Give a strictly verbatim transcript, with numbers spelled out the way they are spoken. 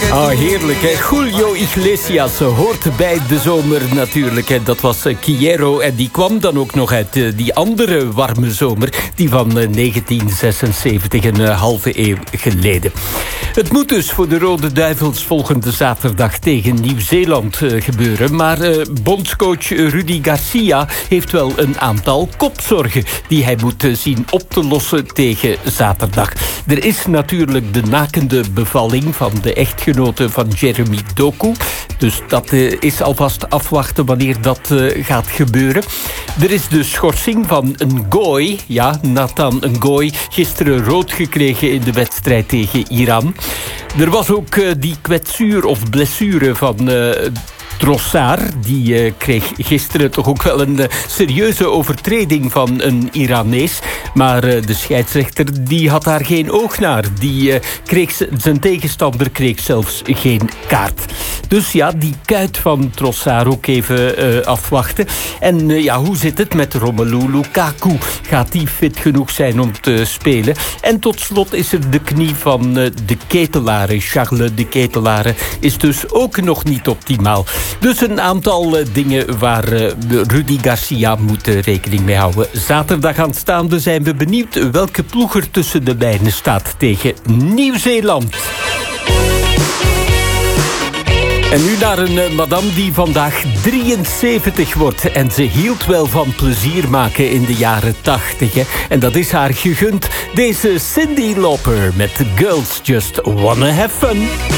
Ah, heerlijk, hè? Julio Iglesias hoort bij de zomer natuurlijk. Hè? Dat was uh, Quiero en die kwam dan ook nog uit uh, die andere warme zomer. Die van uh, negentien zesenzeventig, een uh, halve eeuw geleden. Het moet dus voor de Rode Duivels volgende zaterdag tegen Nieuw-Zeeland uh, gebeuren. Maar uh, bondscoach Rudy Garcia heeft wel een aantal kopzorgen die hij moet uh, zien op te lossen tegen zaterdag. Er is natuurlijk de nakende bevalling van de echtgenote van Jeremy Doku. Dus dat uh, is alvast afwachten wanneer dat uh, gaat gebeuren. Er is de schorsing van Ngoy. Ja, Nathan Ngoy. Gisteren rood gekregen in de wedstrijd tegen Iran. Er was ook uh, die kwetsuur of blessure van Uh, Trossard, die uh, kreeg gisteren toch ook wel een uh, serieuze overtreding van een Iranees. Maar uh, de scheidsrechter die had daar geen oog naar. Die, uh, kreeg z- zijn tegenstander kreeg zelfs geen kaart. Dus ja, die kuit van Trossard ook even uh, afwachten. En uh, ja, hoe zit het met Romelu Lukaku? Gaat die fit genoeg zijn om te spelen? En tot slot is er de knie van uh, de Ketelare. Charles de Ketelare is dus ook nog niet optimaal. Dus een aantal uh, dingen waar uh, Rudy Garcia moet uh, rekening mee houden. Zaterdag aanstaande zijn we benieuwd welke ploeg er tussen de lijnen staat tegen Nieuw-Zeeland. En nu naar een uh, madame die vandaag drieënzeventig wordt. En ze hield wel van plezier maken in de jaren tachtig. Hè? En dat is haar gegund. Deze Cyndi Lauper met Girls Just Wanna Have Fun.